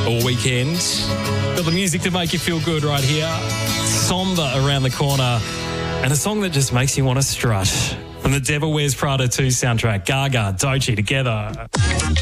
all weekend. Got the music to make you feel good right here. Somber around the corner. And a song that just makes you want to strut. From the Devil Wears Prada 2 soundtrack, Gaga, Doechii together.